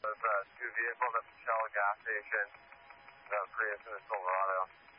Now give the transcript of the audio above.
Two vehicles at the Shell gas station, about Prius and a Silverado.